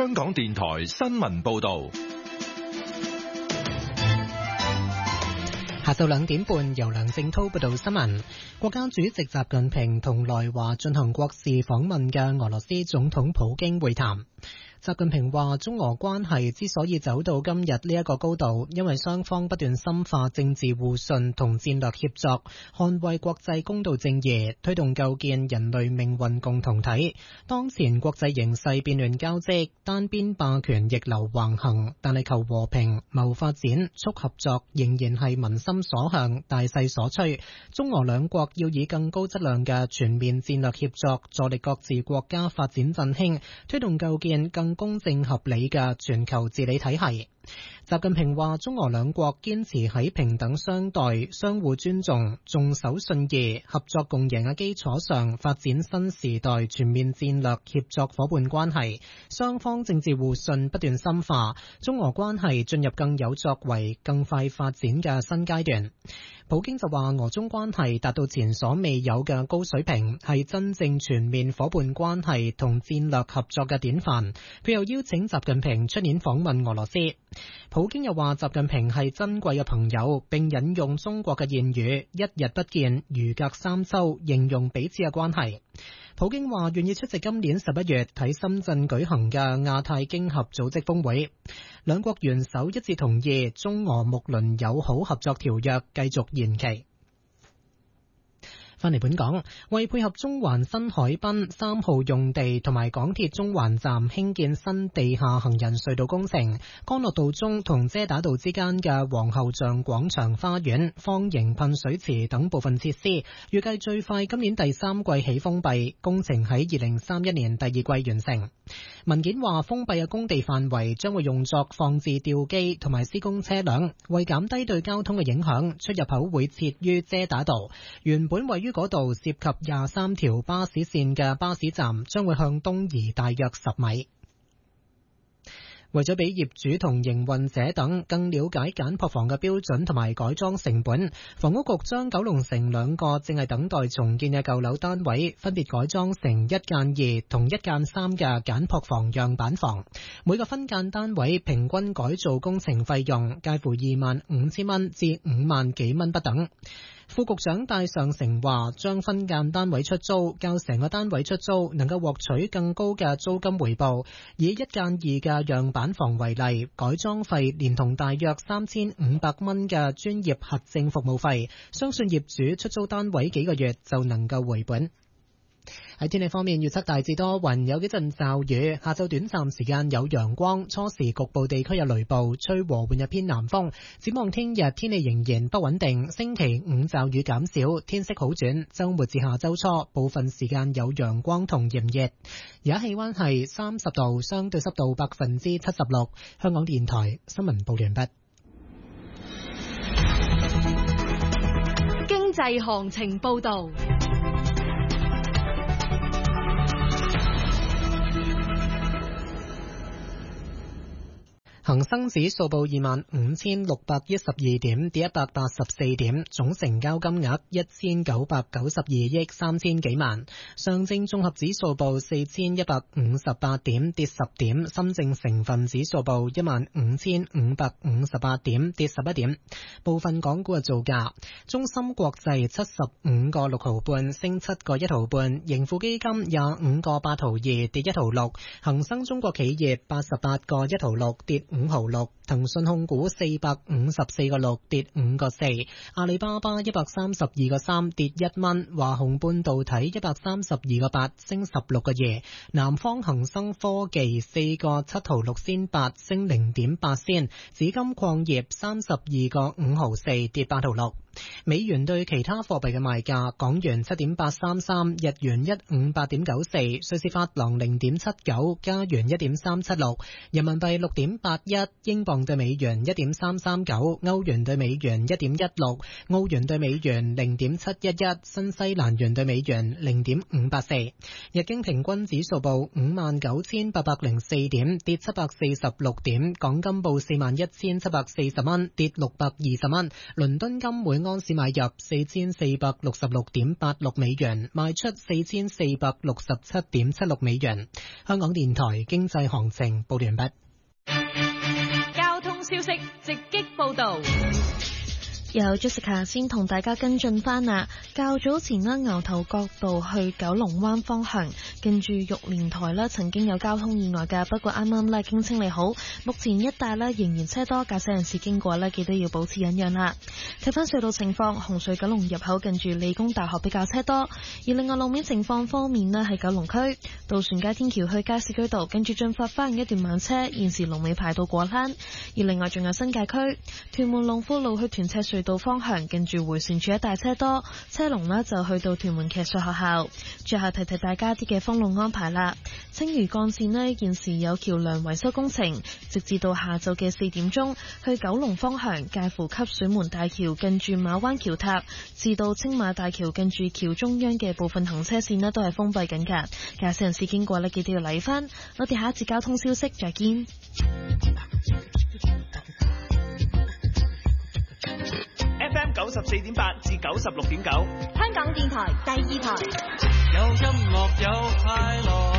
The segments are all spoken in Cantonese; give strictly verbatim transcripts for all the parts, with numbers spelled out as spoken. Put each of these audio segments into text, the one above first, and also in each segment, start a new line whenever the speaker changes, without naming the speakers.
香港電台新聞報道。
下晝兩點半，由梁正濤報道新聞。國家主席習近平同來華進行國事訪問嘅俄羅斯總統普京會談。習近平話，中俄關係之所以走到今日呢一個高度，因為雙方不斷深化政治互信同戰略協作，捍衛國際公道正義，推動構建人類命運共同體。當前國際形勢變亂交織，單邊霸權逆流橫行，但係求和平、謀發展、促合作仍然係民心所向、大勢所趨。中俄兩國要以更高質量嘅全面戰略協作，助力各自國家發展振興，推動構建更公正合理嘅全球治理體系。習近平話，中俄兩國堅持喺平等相待、相互尊重、重守信義、合作共贏嘅基礎上發展新時代全面戰略協作夥伴關係，雙方政治互信不斷深化，中俄關係進入更有作為、更快發展嘅新階段。普京就話，俄中關係達到前所未有嘅高水平，係真正全面夥伴關係同戰略合作嘅典範。佢又邀請習近平出年訪問俄羅斯。普京又話，習近平係珍貴嘅朋友，並引用中國嘅諺語，一日不見如隔三秋，形容彼此嘅關係。普京話願意出席今年十一月喺深圳舉行嘅亞太經合組織峰會，兩國元首一致同意中俄睦鄰友好合作條約繼續延期。翻嚟本港，為配合中環新海濱三號用地同埋港鐵中環站興建新地下行人隧道工程，干諾道中同遮打道之間嘅皇后像廣場花園、方形噴水池等部分設施，預計最快今年第三季起封閉，工程喺二零三一年第二季完成。文件話，封閉嘅工地範圍將會用作放置吊機同埋施工車輛，為減低對交通嘅影響，出入口會設於遮打道。原本位於嗰度涉及廿三條巴士線嘅巴士站將會向東移大約十米。為咗俾業主同營運者等更了解簡樸房嘅標準同埋改裝成本，房屋局將九龍城兩個正係等待重建嘅舊樓單位分別改裝成一間二同一間三嘅簡樸房樣板房，每個分間單位平均改造工程費用介乎二萬五千蚊至五萬幾蚊不等。副局長戴尚成話，將分間單位出租，較成個單位出租能夠獲取更高嘅租金回報。以一間二嘅樣板房為例，改裝費連同大約三千五百蚊嘅專業核證服務費，相信業主出租單位幾個月就能夠回本。喺天氣方面，預測大致多雲，有幾陣驟雨，下晝短暫時間有陽光，初時局部地區有雷暴，吹和緩嘅偏南風。展望聽日天氣仍然不穩定，星期五驟雨減少，天色好轉，周末至下周初部分時間有陽光同炎熱。而家氣溫係三十度，相對濕度百分之七十六。香港電台新聞報完畢。
經濟行情報道。
恒生指數報二萬五千六百一十二點，跌一百八十四點，總成交金額一千九百九十二億三千幾萬。上證綜合指數報四千一百五十八點，跌十點。深證成分指數報一萬五千五百五十八點，跌十一點。部分港股嘅造價：中芯國際七十五個六毫半，升七個一毫半；盈富基金廿五個八毫二，跌一毫六；恒生中國企業八十八個一毫六，跌五毫六，騰訊控股四百五十四個六，跌五個四，阿里巴巴一百三十二個三，跌一蚊，華虹半導體一百三十二個八，升十六個二，南方恒生科技四個七毫六仙八，升零點八仙，紫金礦業三十二個五毫四，跌八毫六。美元對其他貨幣嘅賣價：港元七點八三三，日元一五八點九四，瑞士法郎零點七九，加元一點三七六，人民幣六點八一，英鎊對美元一點三三九，歐元對美元一點一六，澳元對美元零點七一一，新西蘭元對美元零點五八四。日經平均指數報五萬九千八百零四點，跌七百四十六點。港金報四萬一千七百四十蚊，跌六百二十蚊。倫敦金每安士買入四千四百六十六點八六美元，賣出四千四百六十七點七六美元。香港電台經濟行情報完畢。
交通消息直擊報道。
由 Jessica 先同大家跟進翻啦。較早前呢，牛頭角道去九龍灣方向，近住玉蓮台呢曾經有交通意外嘅，不過啱啱呢已經清理好。目前一帶呢仍然車多，駕駛人士經過呢記得要保持忍讓啦。睇翻隧道情況，紅隧九龍入口近住理工大學比較車多，而另外路面情況方面呢，喺九龍區渡船街天橋去加士居道，跟住進發翻一段慢車，現時龍尾排到果欄。而另外仲有新界區屯門龍富路去屯赤隧道方向，近住回旋處一帶車多，車龍呢就去到屯門騎術學校。最後提提大家啲嘅封路安排啦。青嶼幹線呢現時有橋梁維修工程，直至到下晝嘅四點鐘，去九龍方向介乎汲水門大橋近住馬灣橋塔，至到青馬大橋近住橋中央嘅部分行車線呢都係封閉緊㗎。駕駛人士經過呢記得要嚟返。我哋下一節交通消息再見。
F M 九十四點八至九十六點九，
香港電台第二台。
有音樂有快樂。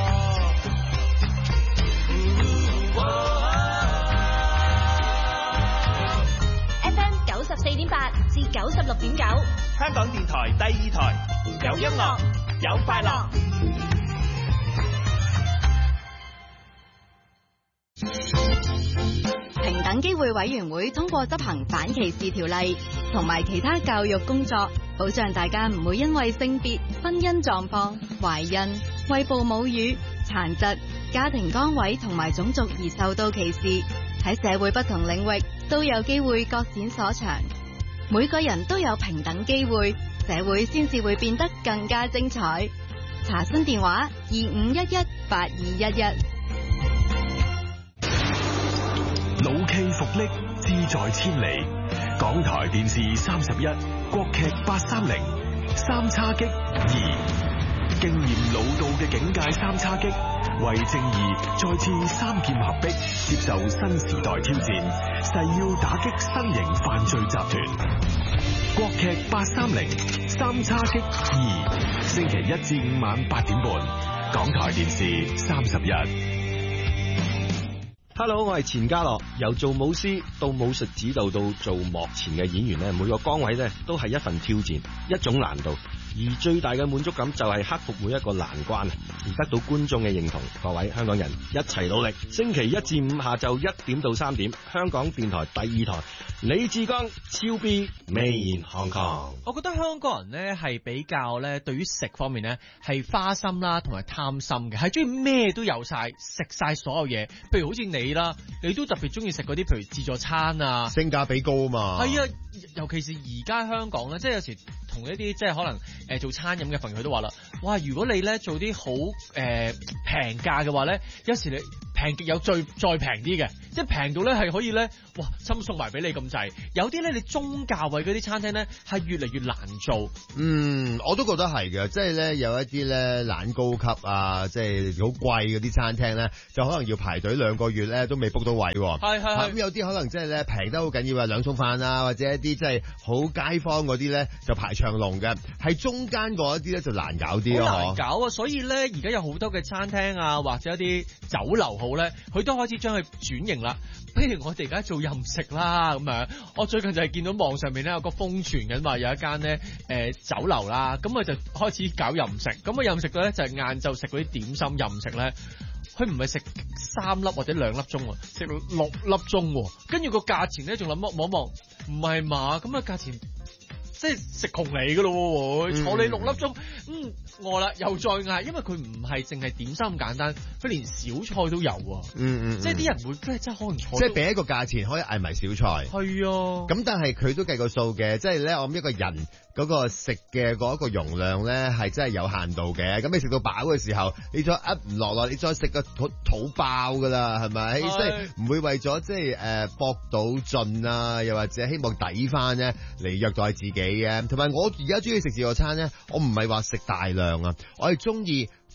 F M 九十四點八至九十六點九，
香港電台第二台，有音樂有快樂。
平等機會委員會通過執行反歧視條例同埋其他教育工作，保障大家唔會因為性別、婚姻狀況、懷孕、餵哺母乳、殘疾、家庭崗位同埋種族而受到歧視。喺社會不同領域都有機會各展所長，每個人都有平等機會，社會先至會變得更加精彩。查詢電話二五一一八二一一。
老驥伏櫪，志在千里。港台電視三十一，國劇八三零，三叉戟二，經驗老道嘅警界三叉戟，為正義再次三劍合璧，接受新時代挑戰，誓要打擊新型犯罪集團。國劇八三零，三叉戟二，星期一至五晚八點半，港台電視三十一。
Hello， 我係錢嘉樂。由做武師到武術指導到做幕前嘅演員咧，每個崗位咧都係一份挑戰，一種難度。而最大嘅滿足感就係克服每一個難關，而得到觀眾嘅認同。各位香港人一齊努力。星期一至五下晝一點到三點，香港電台第二台，李志剛超 B Made in Hong Kong。
我覺得香港人呢係比較咧，對於食方面呢係花心啦，同埋貪心嘅，係中意咩都有晒，食晒所有嘢。譬如好似你啦，你都特別中意食嗰啲，譬如自助餐啊，
性價比高啊嘛。係啊，
尤其是而家香港咧，即係有時同一啲即係可能誒、呃、做餐飲嘅朋友都話啦，哇！如果你咧做啲好誒平價嘅話咧，有時你平極有最再平啲嘅，即係平到咧係可以咧，哇！親送埋俾你咁滯。有啲咧你中價位嗰啲餐廳咧係越嚟越難做。
嗯，我都覺得係嘅，即係咧有一啲咧懶高級啊，即係好貴嗰啲餐廳咧，就可能要排隊兩個月咧都未 book 到位喎。係係係。咁有啲可能即係咧平得好緊要啊，兩餸飯啊，或者一啲即係好街坊嗰啲咧就排長龍嘅，係中間嗰一啲咧就難搞啲咯。好難搞
啊！所以咧而家有好多嘅餐廳啊，或者一啲酒樓好咧，佢都開始將佢轉型啦。譬如我哋而家做任食啦咁樣，我最近就係見到網上面咧有個瘋傳緊話有一間咧誒酒樓啦，咁佢就開始搞任食，咁個任食咧就係晏晝食嗰啲點心任食咧，佢唔係食三粒或者兩粒鐘喎，食六粒鐘喎，跟住個價錢咧仲諗望望望，唔係嘛？咁啊價錢。即係食窮你㗎咯喎，坐你六粒鐘，嗯餓啦又再嗌，因為佢唔係淨係點心咁簡單，佢連小菜都有啊，嗯嗯，即係啲人會即係即係可能坐，即係俾一個價錢可以嗌埋小菜，係啊，咁但係佢都計個數嘅，即係咧我諗一個人嗰個食嘅嗰個容量咧係真係有限度嘅，咁你食到飽嘅時候，你再噏唔落落，你再食個肚肚爆㗎啦，係咪？即係唔會為咗即係誒搏到盡啊，又或者希望抵翻咧嚟虐待自己。同埋我而家中意食自助餐咧，我唔係話食大量啊，我係中意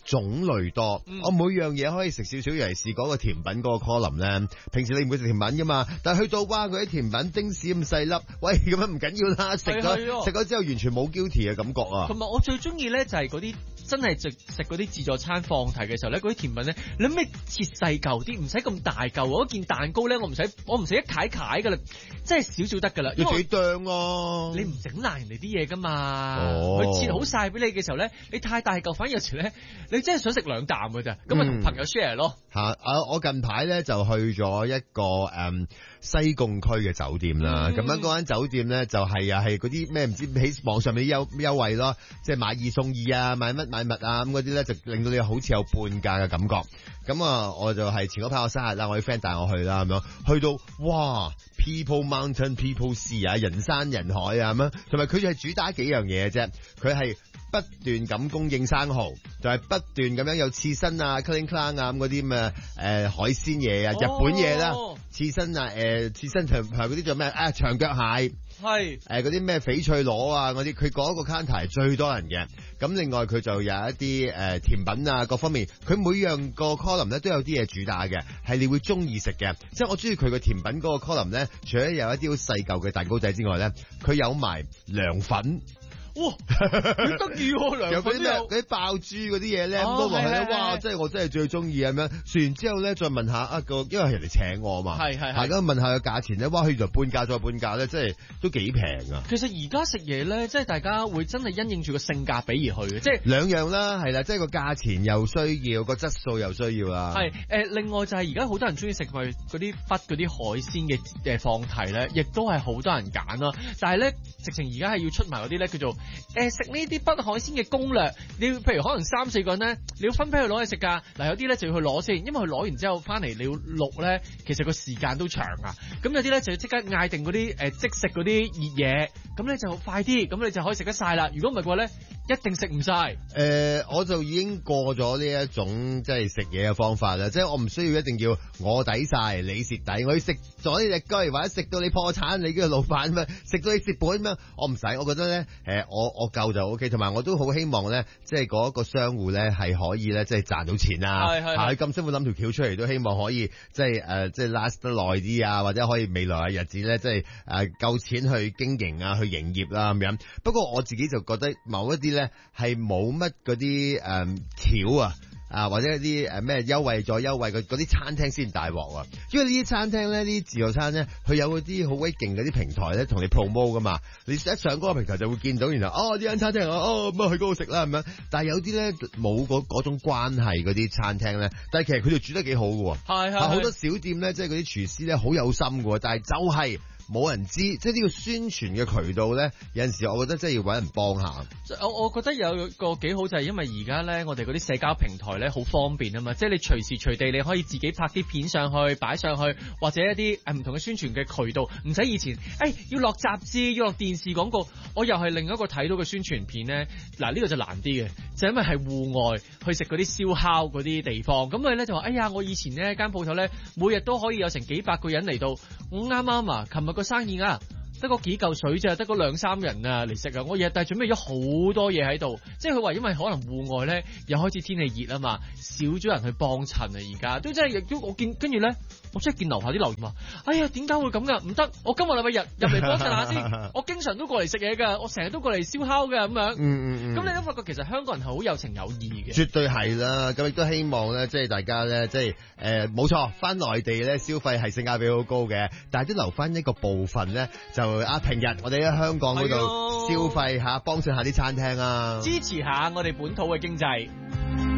種類多，
嗯、
我每樣嘢可以食少少，尤其是嗰個甜品嗰個 column 咧。平時你唔會食甜品噶嘛，但係去到哇嗰啲甜品丁士咁細粒，喂咁樣唔緊要啦，食咗食咗之後完全冇 guilty 嘅感覺啊。
同埋我最中意咧就係嗰啲真係食食嗰啲自助餐放題嘅時候咧，嗰啲甜品咧，你咩切細嚿啲，唔使咁大嚿。嗰件蛋糕咧，我唔使我唔使一塊塊噶啦，即係少少得噶啦。
要幾啄啊？
你唔整爛人哋啲嘢噶嘛？
哦，
佢切好曬俾你嘅時候咧，你太大嚿，反而有時咧，你真係想食兩啖㗎咋，咁咪同朋友 share 咯。
嚇、嗯！啊，我近排咧就去咗一個誒、嗯、西貢區嘅酒店啦。咁、嗯、樣嗰間酒店咧就係啊係嗰啲咩唔知喺網上面啲優優惠咯，即係買二送二啊，買乜買物啊咁嗰啲咧，就令到你好似有半價嘅感覺。咁啊，我就係前嗰排我生日啦，我啲 friend 帶我去啦，咁樣去到哇 ，People Mountain People Sea 啊，人山人海啊咁樣，同埋佢就係主打幾樣嘢嘅啫，佢係不斷咁供應生蠔，就係、是、不斷咁樣有刺身啊、cling clang 啊咁嗰啲咁嘅誒海鮮嘢啊、日本嘢啦、哦，刺身啊、誒、呃、刺身長係嗰啲叫咩啊？長腳蟹。係誒嗰啲咩翡翠螺啊嗰啲，佢嗰一個 counter 係最多人嘅。咁另外佢就有一啲誒、呃、甜品啊各方面，佢每樣個 column 咧都有啲嘢主打嘅，係你會中意食嘅。即係我中意佢個甜品嗰個 column 咧，除咗有一啲好細嚿嘅蛋糕仔之外咧，佢有埋涼粉。哇，好得意喎！涼粉都有嗰啲爆珠嗰啲嘢咧，咁多落去咧，哇！即係我真係最中意咁樣。食完之後咧，再問下啊個，因為係人哋請我啊嘛，係係係，咁問下個價錢咧，哇！佢原來半價再半價咧，即係都幾平啊！其實而家食嘢咧，即係大家會真係因應住個性價比而去嘅，即係兩樣啦，係啦，即係個價錢又需要，個質素又需要啦。係誒、呃，另外就係而家好多人中意食佢嗰啲筆嗰啲海鮮嘅誒放題咧，亦都係好多人揀啦。但係咧，直情而家係要出埋嗰啲咧叫做。誒食呢啲北海鮮嘅攻略，你要譬如可能三四個人咧，你要分批去攞去食㗎。嗱，有啲咧就要去攞先，因為佢攞完之後翻嚟你要錄咧，其實個時間都長啊。咁有啲咧就要即刻嗌定嗰啲誒即食嗰啲熱嘢，咁咧就快啲，咁你就可以食得晒啦。如果唔係嘅話咧，一定食唔晒。誒、呃，我就已經過咗呢一種即係食嘢嘅方法啦，即係我唔需要一定要我抵晒你蝕底，我要食咗呢隻雞或者食到你破產，你嘅老闆咁樣食到你蝕本咁樣，我唔使。我覺得咧，誒、呃，我我夠就 O K， 同埋我都好希望咧，即係嗰一個商戶咧係可以咧，即係賺到錢啊！係係，佢咁辛苦諗條橋出嚟，都希望可以即係誒、呃，即係 last 得耐啲啊，或者可以未來嘅日子咧，即係誒夠錢去經營啊，去營業啦咁樣。不過我自己就覺得某一啲咧係冇乜嗰啲誒橋啊。啊，或者一啲誒咩優惠再優惠嗰啲餐廳先大鑊啊！因為呢啲餐廳咧，呢啲自助餐咧，佢有嗰啲好鬼勁嗰啲平台咧，同你 promote 噶嘛。你一上嗰個平台就會見到，原來哦呢間餐廳哦咁啊去嗰度食啦咁樣。但係有啲咧冇嗰嗰種關係嗰啲餐廳咧，但係其實佢哋煮得幾好㗎喎。係係好多小店咧，即係嗰啲廚師咧好有心㗎喎，但係就係、是。冇人知，即係呢個宣傳嘅渠道咧，有陣時我覺得真係要揾人幫下。我我覺得有個幾好就係因為而家咧，我哋嗰啲社交平台咧好方便啊嘛，即係你隨時隨地你可以自己拍啲片上去擺上去，或者一啲誒唔同嘅宣傳嘅渠道，唔使以前誒、哎、要落雜誌要落電視廣告。我又係另一個睇到嘅宣傳片咧，嗱、這、呢個就難啲嘅，就因為係戶外去食嗰啲燒烤嗰啲地方，咁佢咧就話：哎呀，我以前呢間鋪頭咧，每日都可以有成幾百個人嚟到，我啱啱啊，琴日個生意啊，得嗰幾嚿水啫，得嗰兩三人啊嚟食啊，我日日但係準備咗好多嘢喺度，即係佢話因為可能戶外咧又開始天氣熱啊嘛，少咗人去幫襯啊，而家都真係亦都我見跟住咧，我真係見樓下啲留言話：哎呀，點解會咁噶？唔得，我今個禮拜日入嚟幫襯下先，我經常都過嚟食嘢噶，我成日都過嚟燒烤噶咁樣。嗯嗯嗯。咁你都發覺其實香港人係好有情有義嘅。絕對係啦，咁亦都希望咧，即係大家咧，即係誒冇錯，翻內地咧消費係性價比好高嘅，但係都留翻一個部分咧，就啊平日我哋喺香港嗰度消費下，幫襯下啲餐廳啊，支持下我哋本土嘅經濟。